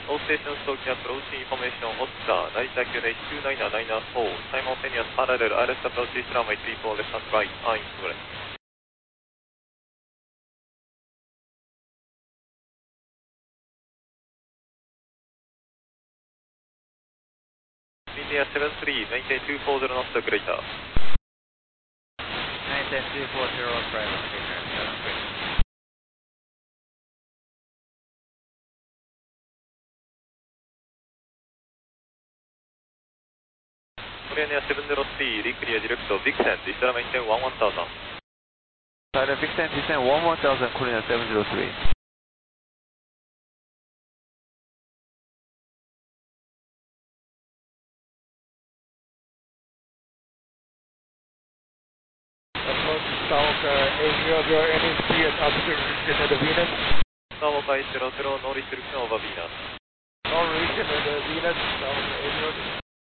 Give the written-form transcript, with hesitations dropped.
All stations talking approach information Oscar, Narita QNH 29994, simultaneous parallel ILS approach East runway 34 left and right, I'm correct. India 73, maintain 240 knots to greater. Maintain 240 private speaker, 73. Korean 703, reclear direct to Vixen, descend maintain 11000. Silent Vixen, descend 11000, Korean 703. Approach Stalker 800, any serious obstacle in the Venus? Stalker 800, no restriction over Venus. No restriction in the Venus, Stalker 800.